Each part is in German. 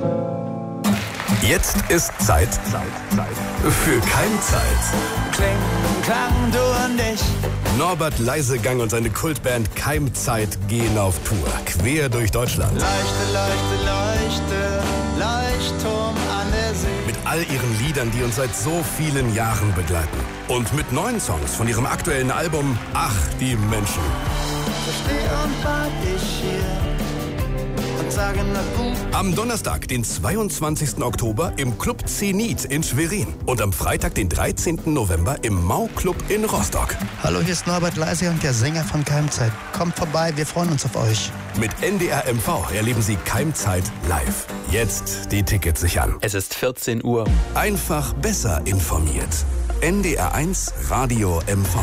Jetzt ist Zeit für Keimzeit. Klang, du und ich. Norbert Leisegang und seine Kultband Keimzeit gehen auf Tour, quer durch Deutschland. Leuchte, Leuchtturm an der See. Mit all ihren Liedern, die uns seit so vielen Jahren begleiten. Und mit neuen Songs von ihrem aktuellen Album Ach, die Menschen. So steh und wart ich hier und sage na gut. Am Donnerstag, den 22. Oktober im Club Zenit in Schwerin. Und am Freitag, den 13. November im Mau-Club in Rostock. Hallo, hier ist Norbert Leisegang, der Sänger von Keimzeit. Kommt vorbei, wir freuen uns auf euch. Mit NDR MV erleben Sie Keimzeit live. Jetzt die Tickets sichern. Es ist 14 Uhr. Einfach besser informiert. NDR1 Radio MV.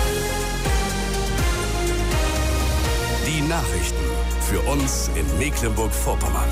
Die Nachrichten für uns in Mecklenburg-Vorpommern.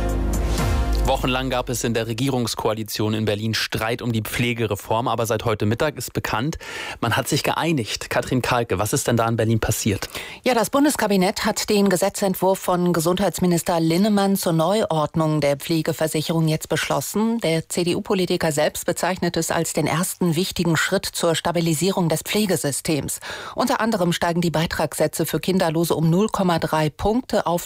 Wochenlang gab es in der Regierungskoalition in Berlin Streit um die Pflegereform. Aber seit heute Mittag ist bekannt, man hat sich geeinigt. Katrin Kahlke, was ist denn da in Berlin passiert? Ja, das Bundeskabinett hat den Gesetzentwurf von Gesundheitsminister Linnemann zur Neuordnung der Pflegeversicherung jetzt beschlossen. Der CDU-Politiker selbst bezeichnet es als den ersten wichtigen Schritt zur Stabilisierung des Pflegesystems. Unter anderem steigen die Beitragssätze für Kinderlose um 0,3 Punkte auf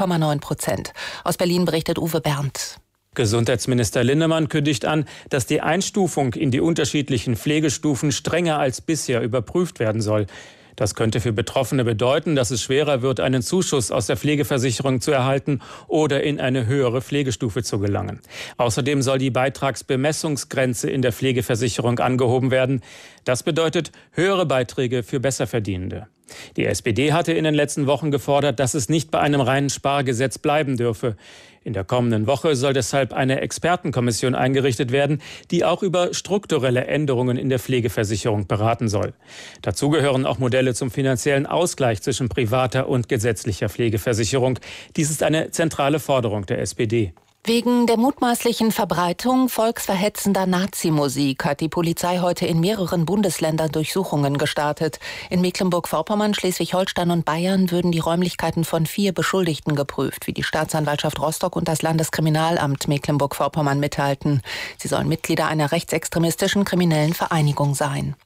0,9%. Aus Berlin berichtet Uwe Berndt. Gesundheitsminister Linnemann kündigt an, dass die Einstufung in die unterschiedlichen Pflegestufen strenger als bisher überprüft werden soll. Das könnte für Betroffene bedeuten, dass es schwerer wird, einen Zuschuss aus der Pflegeversicherung zu erhalten oder in eine höhere Pflegestufe zu gelangen. Außerdem soll die Beitragsbemessungsgrenze in der Pflegeversicherung angehoben werden. Das bedeutet höhere Beiträge für Besserverdienende. Die SPD hatte in den letzten Wochen gefordert, dass es nicht bei einem reinen Spargesetz bleiben dürfe. In der kommenden Woche soll deshalb eine Expertenkommission eingerichtet werden, die auch über strukturelle Änderungen in der Pflegeversicherung beraten soll. Dazu gehören auch Modelle zum finanziellen Ausgleich zwischen privater und gesetzlicher Pflegeversicherung. Dies ist eine zentrale Forderung der SPD. Wegen der mutmaßlichen Verbreitung volksverhetzender Nazi-Musik hat die Polizei heute in mehreren Bundesländern Durchsuchungen gestartet. In Mecklenburg-Vorpommern, Schleswig-Holstein und Bayern würden die Räumlichkeiten von 4 Beschuldigten geprüft, wie die Staatsanwaltschaft Rostock und das Landeskriminalamt Mecklenburg-Vorpommern mitteilten. Sie sollen Mitglieder einer rechtsextremistischen kriminellen Vereinigung sein.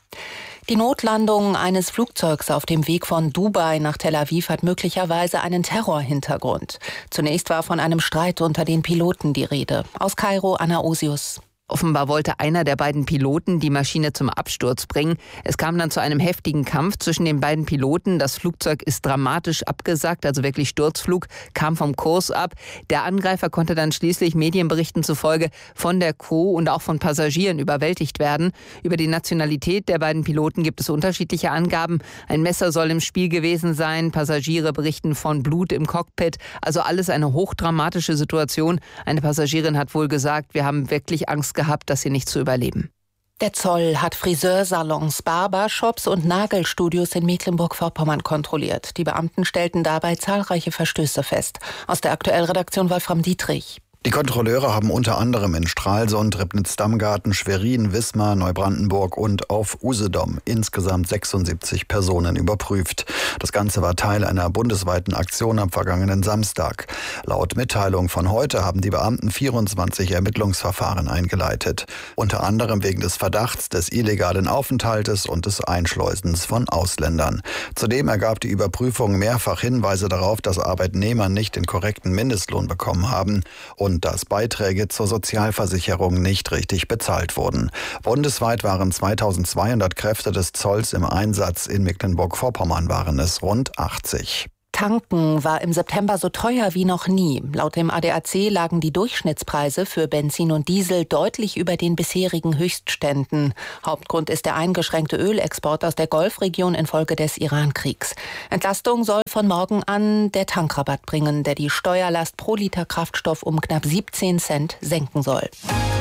Die Notlandung eines Flugzeugs auf dem Weg von Dubai nach Tel Aviv hat möglicherweise einen Terrorhintergrund. Zunächst war von einem Streit unter den Piloten die Rede. Aus Kairo, Anna Osius. Offenbar wollte einer der beiden Piloten die Maschine zum Absturz bringen. Es kam dann zu einem heftigen Kampf zwischen den beiden Piloten. Das Flugzeug ist dramatisch abgesackt, also wirklich Sturzflug, kam vom Kurs ab. Der Angreifer konnte dann schließlich Medienberichten zufolge von der Crew und auch von Passagieren überwältigt werden. Über die Nationalität der beiden Piloten gibt es unterschiedliche Angaben. Ein Messer soll im Spiel gewesen sein. Passagiere berichten von Blut im Cockpit. Also alles eine hochdramatische Situation. Eine Passagierin hat wohl gesagt, wir haben wirklich Angst gehabt, das hier nicht zu überleben. Der Zoll hat Friseursalons, Barbershops und Nagelstudios in Mecklenburg-Vorpommern kontrolliert. Die Beamten stellten dabei zahlreiche Verstöße fest. Aus der Aktuellredaktion Wolfram Dietrich. Die Kontrolleure haben unter anderem in Stralsund, Ribnitz-Damgarten, Schwerin, Wismar, Neubrandenburg und auf Usedom insgesamt 76 Personen überprüft. Das Ganze war Teil einer bundesweiten Aktion am vergangenen Samstag. Laut Mitteilung von heute haben die Beamten 24 Ermittlungsverfahren eingeleitet. Unter anderem wegen des Verdachts des illegalen Aufenthaltes und des Einschleusens von Ausländern. Zudem ergab die Überprüfung mehrfach Hinweise darauf, dass Arbeitnehmer nicht den korrekten Mindestlohn bekommen haben und dass Beiträge zur Sozialversicherung nicht richtig bezahlt wurden. Bundesweit waren 2200 Kräfte des Zolls im Einsatz. In Mecklenburg-Vorpommern waren es rund 80. Tanken war im September so teuer wie noch nie. Laut dem ADAC lagen die Durchschnittspreise für Benzin und Diesel deutlich über den bisherigen Höchstständen. Hauptgrund ist der eingeschränkte Ölexport aus der Golfregion infolge des Irankriegs. Entlastung soll von morgen an der Tankrabatt bringen, der die Steuerlast pro Liter Kraftstoff um knapp 17 Cent senken soll.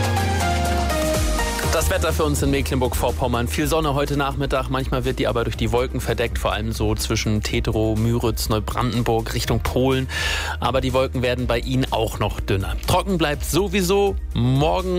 Das Wetter für uns in Mecklenburg-Vorpommern. Viel Sonne heute Nachmittag, manchmal wird die aber durch die Wolken verdeckt, vor allem so zwischen Tetro, Müritz, Neubrandenburg, Richtung Polen. Aber die Wolken werden bei Ihnen auch noch dünner. Trocken bleibt sowieso, morgen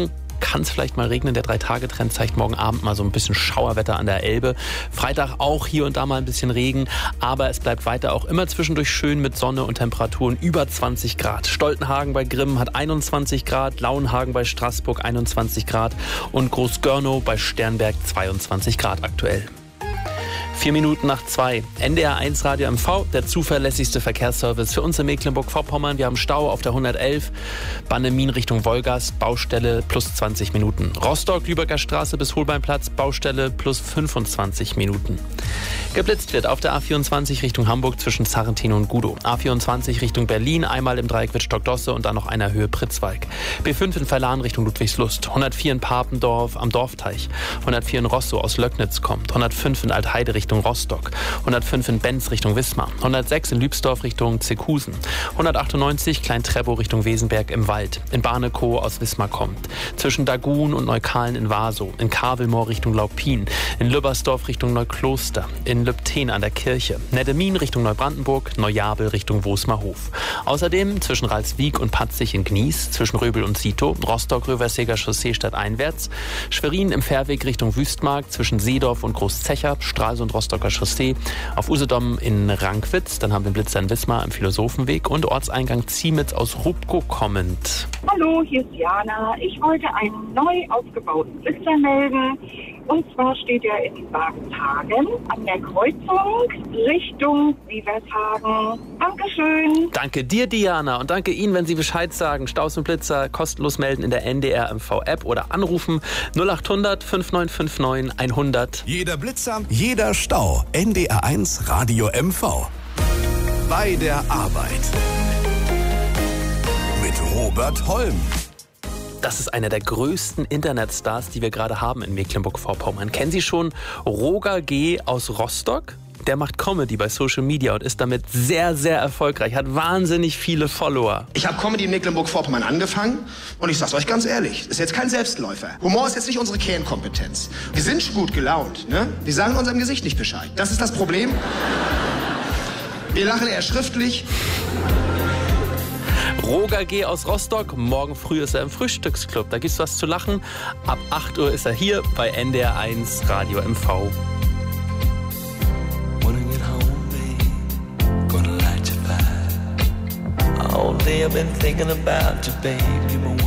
kann es vielleicht mal regnen. Der 3-Tage-Trend zeigt morgen Abend mal so ein bisschen Schauerwetter an der Elbe. Freitag auch hier und da mal ein bisschen Regen, aber es bleibt weiter auch immer zwischendurch schön mit Sonne und Temperaturen über 20 Grad. Stoltenhagen bei Grimmen hat 21 Grad, Lauenhagen bei Straßburg 21 Grad und Großgörnow bei Sternberg 22 Grad aktuell. 4 Minuten nach 2. NDR 1 Radio MV, der zuverlässigste Verkehrsservice für uns in Mecklenburg-Vorpommern. Wir haben Stau auf der 111, Bannemin Richtung Wolgast, Baustelle plus 20 Minuten. Rostock, Lübecker Straße bis Holbeinplatz, Baustelle plus 25 Minuten. Geblitzt wird auf der A24 Richtung Hamburg zwischen Sarrentin und Gudow. A24 Richtung Berlin, einmal im Dreieck Wittstock-Dosse und dann noch einer Höhe Pritzwalk. B5 in Verlan Richtung Ludwigslust, 104 in Papendorf am Dorfteich, 104 in Rostow aus Löcknitz kommt, 105 in Altheide Richtung Rostock, 105 in Benz Richtung Wismar, 106 in Lübsdorf Richtung Zeckhusen, 198 Klein-Treppow Richtung Wesenberg im Wald, in Barnekow aus Wismar kommt, zwischen Dagun und Neukalen in Wasow, in Kavelmoor Richtung Laupin, in Lübbersdorf Richtung Neukloster, in Lübten an der Kirche, Neddemin Richtung Neubrandenburg, Neujabel Richtung Wosmerhof. Außerdem zwischen Ralswiek und Patzig in Gnies, zwischen Röbel und Sito, Rostock-Röverseger Chaussee stadteinwärts, Schwerin im Fährweg Richtung Wüstmark, zwischen Seedorf und Großzecher, Stralsund Rostocker Chaussee, auf Usedom in Rankwitz, dann haben wir Blitzer in Wismar im Philosophenweg und Ortseingang Ziemitz aus Rubko kommend. Hallo, hier ist Jana. Ich wollte einen neu aufgebauten Blitzer melden. Und zwar steht er in Wagenshagen an der Kreuzung Richtung Sievershagen. Dankeschön. Danke dir, Diana, und danke Ihnen, wenn Sie Bescheid sagen. Staus und Blitzer kostenlos melden in der NDR MV-App oder anrufen 0800 5959 100. Jeder Blitzer, jeder Stau. NDR 1 Radio MV. Bei der Arbeit. Mit Robert Holm. Das ist einer der größten Internetstars, die wir gerade haben in Mecklenburg-Vorpommern. Kennen Sie schon Roger G. aus Rostock? Der macht Comedy bei Social Media und ist damit sehr, sehr erfolgreich, hat wahnsinnig viele Follower. Ich habe Comedy in Mecklenburg-Vorpommern angefangen und ich sag's euch ganz ehrlich, das ist jetzt kein Selbstläufer. Humor ist jetzt nicht unsere Kernkompetenz. Wir sind schon gut gelaunt, ne? Wir sagen in unserem Gesicht nicht Bescheid. Das ist das Problem. Wir lachen eher schriftlich. Roger G. aus Rostock, morgen früh ist er im Frühstücksclub, da gibt's was zu lachen. Ab 8 Uhr ist er hier bei NDR 1 Radio MV. All day I've been thinking about you, babe. You've been